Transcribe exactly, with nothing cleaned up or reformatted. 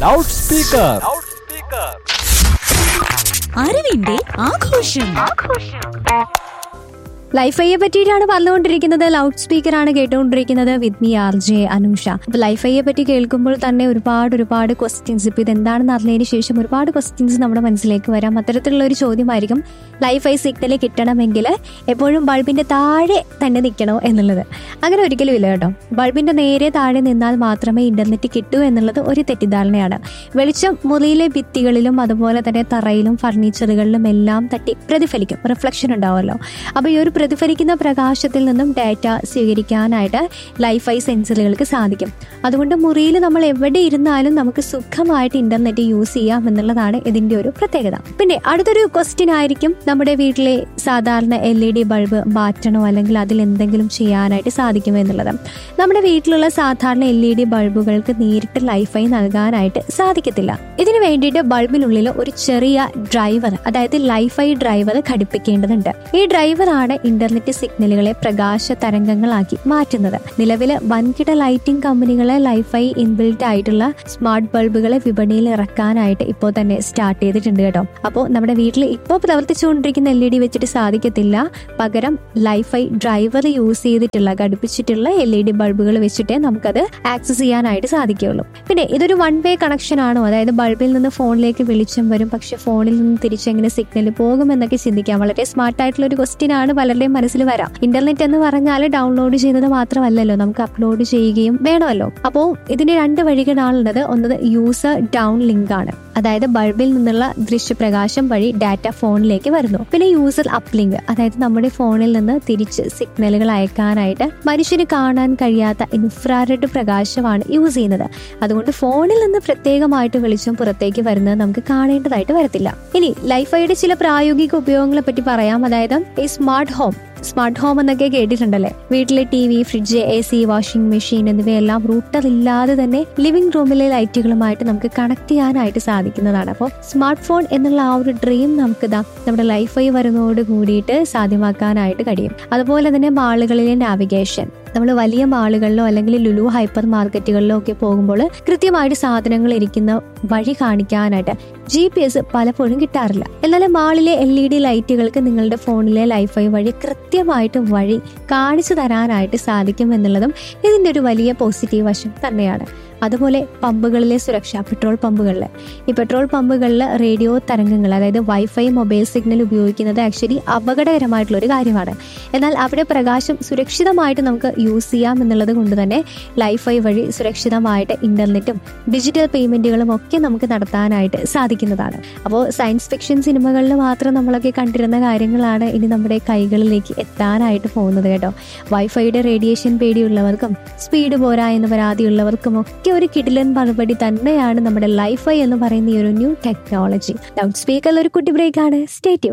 Loud speaker. അറിവിന്റെ ആഘോഷം. ലൈഫൈയെ പറ്റിയിട്ടാണ് പറഞ്ഞുകൊണ്ടിരിക്കുന്നത്. ലൗഡ് സ്പീക്കർ ആണ് കേട്ടുകൊണ്ടിരിക്കുന്നത് with me R J Anusha. അപ്പൊ ലൈഫൈയെ പറ്റി കേൾക്കുമ്പോൾ തന്നെ ഒരുപാട് ഒരുപാട് ക്വസ്റ്റ്യൻസ്, ഇപ്പൊ ഇതെന്താണെന്ന് അറിഞ്ഞതിന് ശേഷം ഒരുപാട് ക്വസ്റ്റ്യൻസ് നമ്മുടെ മനസ്സിലേക്ക് വരാം. അത്തരത്തിലുള്ള ഒരു ചോദ്യമായിരിക്കും, ലൈഫൈ സിഗ്നൽ കിട്ടണമെങ്കിൽ എപ്പോഴും ബൾബിന്റെ താഴെ തന്നെ നിൽക്കണോ എന്നുള്ളത്. അങ്ങനെ ഒരിക്കലും ഇല്ല കേട്ടോ. ബൾബിന്റെ നേരെ താഴെ നിന്നാൽ മാത്രമേ ഇന്റർനെറ്റ് കിട്ടൂ എന്നുള്ളത് ഒരു തെറ്റിദ്ധാരണയാണ്. വെളിച്ചം മുറിയിലെ ഭിത്തികളിലും അതുപോലെ തന്നെ തറയിലും ഫർണിച്ചറുകളിലും എല്ലാം തട്ടി പ്രതിഫലിക്കും, റിഫ്ലക്ഷൻ ഉണ്ടാവുമല്ലോ. അപ്പൊ ഈ ഒരു പ്രതിഫലിക്കുന്ന പ്രകാശത്തിൽ നിന്നും ഡാറ്റ സ്വീകരിക്കാനായിട്ട് ലൈഫൈ സെൻസറുകൾക്ക് സാധിക്കും. അതുകൊണ്ട് മുറിയിൽ നമ്മൾ എവിടെ ഇരുന്നാലും നമുക്ക് സുഖമായിട്ട് ഇന്റർനെറ്റ് യൂസ് ചെയ്യാം എന്നുള്ളതാണ് ഇതിന്റെ ഒരു പ്രത്യേകത. പിന്നെ അടുത്തൊരു ക്വസ്റ്റ്യൻ ആയിരിക്കും, നമ്മുടെ വീട്ടിലെ സാധാരണ എൽ ഇ ഡി ബൾബ് മാറ്റണോ അല്ലെങ്കിൽ അതിൽ എന്തെങ്കിലും ചെയ്യാനായിട്ട് സാധിക്കുമോ എന്നുള്ളത്. നമ്മുടെ വീട്ടിലുള്ള സാധാരണ എൽ ഇ ഡി ബൾബുകൾക്ക് നേരിട്ട് ലൈഫൈ നൽകാനായിട്ട് സാധിക്കത്തില്ല. ഇതിനു വേണ്ടിയിട്ട് ബൾബിനുള്ളിൽ ഒരു ചെറിയ ഡ്രൈവർ, അതായത് ലൈഫൈ ഡ്രൈവർ ഘടിപ്പിക്കേണ്ടതുണ്ട്. ഈ ഡ്രൈവറാണ് ഇന്റർനെറ്റ് സിഗ്നലുകളെ പ്രകാശ തരംഗങ്ങളാക്കി മാറ്റുന്നത്. നിലവില് വൻകിട ലൈറ്റിംഗ് കമ്പനികളെ ലൈഫൈ ഇൻബിൽറ്റ് ആയിട്ടുള്ള സ്മാർട്ട് ബൾബുകളെ വിപണിയിൽ ഇറക്കാനായിട്ട് ഇപ്പോൾ തന്നെ സ്റ്റാർട്ട് ചെയ്തിട്ടുണ്ട് കേട്ടോ. അപ്പോൾ നമ്മുടെ വീട്ടിൽ ഇപ്പോൾ പ്രവർത്തിച്ചുകൊണ്ടിരിക്കുന്ന എൽ ഇ ഡി വെച്ചിട്ട് സാധിക്കത്തില്ല. പകരം ലൈഫൈ ഡ്രൈവർ യൂസ് ചെയ്തിട്ടുള്ള ഘടിപ്പിച്ചിട്ടുള്ള എൽ ഇ ഡി ബൾബുകൾ വെച്ചിട്ടേ നമുക്കത് ആക്സസ് ചെയ്യാനായിട്ട് സാധിക്കുകയുള്ളൂ. പിന്നെ ഇതൊരു വൺ വേ കണക്ഷൻ ആണോ, അതായത് ബൾബിൽ നിന്ന് ഫോണിലേക്ക് വെളിച്ചം വരും, പക്ഷെ ഫോണിൽ നിന്ന് തിരിച്ചെങ്ങനെ സിഗ്നൽ പോകുമെന്നൊക്കെ ചിന്തിക്കാം. വളരെ സ്മാർട്ട് ആയിട്ടുള്ള ഒരു ക്വസ്റ്റ്യൻ ആണ് പലരുടെയും മനസ്സിൽ വരാം. ഇന്റർനെറ്റ് എന്ന് പറഞ്ഞാൽ ഡൗൺലോഡ് ചെയ്യുന്നത് മാത്രമല്ലല്ലോ, നമുക്ക് അപ്ലോഡ് ചെയ്യുകയും വേണമല്ലോ. അപ്പോൾ ഇതിന് രണ്ട് വഴികളാണുള്ളത്. ഒന്നത് യൂസർ ഡൗൺ ലിങ്ക് ആണ്, അതായത് ബൾബിൽ നിന്നുള്ള ദൃശ്യപ്രകാശം വഴി ഡാറ്റ ഫോണിലേക്ക് വരുന്നു. പിന്നെ യൂസർ അപ്പ് ലിങ്ക്, അതായത് നമ്മുടെ ഫോണിൽ നിന്ന് തിരിച്ച് സിഗ്നലുകൾ അയക്കാനായിട്ട് മനുഷ്യന് കാണാൻ കഴിയാത്ത ഇൻഫ്രാറെഡ് പ്രകാശമാണ് യൂസ് ചെയ്യുന്നത്. അതുകൊണ്ട് ഫോണിൽ നിന്ന് പ്രത്യേകമായിട്ട് വെളിച്ചം പുറത്തേക്ക് വരുന്നത് നമുക്ക് കാണേണ്ടതായിട്ട് വരത്തില്ല. ഇനി ലൈഫൈയുടെ ചില പ്രായോഗിക ഉപയോഗങ്ങളെ പറ്റി പറയാം. അതായത് ഈ സ്മാർട്ട് ഹോം സ്മാർട്ട് ഹോം എന്നൊക്കെ കേട്ടിട്ടുണ്ടല്ലേ. വീട്ടിലെ T V, fridge, A C, washing machine എന്നിവയെല്ലാം റൂട്ടർ ഇല്ലാതെ തന്നെ ലിവിംഗ് റൂമിലെ ലൈറ്റുകളുമായിട്ട് നമുക്ക് കണക്ട് ചെയ്യാനായിട്ട് സാധിക്കുന്നതാണ്. അപ്പോൾ സ്മാർട്ട് ഫോൺ എന്നുള്ള ആ ഒരു ഡ്രീം നമുക്ക് ഇതാ നമ്മുടെ ലൈഫൈ വരുന്നതോട് കൂടിയിട്ട് സാധ്യമാക്കാനായിട്ട് കഴിയും. അതുപോലെ തന്നെ മാളുകളിലെ നാവിഗേഷൻ, നമ്മൾ വലിയ മാളുകളിലോ അല്ലെങ്കിൽ ലുലു ഹൈപ്പർ മാർക്കറ്റുകളിലോ ഒക്കെ പോകുമ്പോൾ കൃത്യമായിട്ട് സാധനങ്ങൾ ഇരിക്കുന്ന വഴി കാണിക്കാനായിട്ട് ജി പി എസ് പലപ്പോഴും കിട്ടാറില്ല. എന്നാൽ മാളിലെ എൽ ഇ ഡി ലൈറ്റുകൾക്ക് നിങ്ങളുടെ ഫോണിലെ ലൈഫൈ വഴി കൃത്യമായിട്ട് വഴി കാണിച്ചു തരാനായിട്ട് സാധിക്കും എന്നുള്ളതും ഇതിന്റെ ഒരു വലിയ പോസിറ്റീവ് വശം തന്നെയാണ്. അതുപോലെ പമ്പുകളിലെ സുരക്ഷ, പെട്രോൾ പമ്പുകളിൽ ഈ പെട്രോൾ പമ്പുകളിൽ റേഡിയോ തരംഗങ്ങൾ, അതായത് വൈഫൈ മൊബൈൽ സിഗ്നൽ ഉപയോഗിക്കുന്നത് ആക്ച്വലി അപകടകരമായിട്ടുള്ള ഒരു കാര്യമാണ്. എന്നാൽ അവിടെ പ്രകാശം സുരക്ഷിതമായിട്ട് നമുക്ക് യൂസ് ചെയ്യാം എന്നുള്ളത് കൊണ്ട് തന്നെ ലൈഫൈ വഴി സുരക്ഷിതമായിട്ട് ഇന്റർനെറ്റും ഡിജിറ്റൽ പേയ്മെന്റുകളും ഒക്കെ നമുക്ക് നടത്താനായിട്ട് സാധിക്കുന്നതാണ്. അപ്പോൾ സയൻസ് ഫിക്ഷൻ സിനിമകളിൽ മാത്രം നമ്മളൊക്കെ കണ്ടിരുന്ന കാര്യങ്ങളാണ് ഇനി നമ്മുടെ കൈകളിലേക്ക് എത്താനായിട്ട് പോകുന്നത് കേട്ടോ. വൈഫൈയുടെ റേഡിയേഷൻ പേടിയുള്ളവർക്കും സ്പീഡ് പോരാ എന്ന് പരാതിയുള്ളവർക്കും ഒക്കെ ഒരു കിടിലൻ മറുപടി തന്നെയാണ് നമ്മുടെ ലൈഫൈ എന്ന് പറയുന്ന ഈ ഒരു ന്യൂ ടെക്നോളജി. ലൗഡ് സ്പീക്കറിൽ ഒരു കുട്ടി ബ്രേക്കാണ്. Stay tune.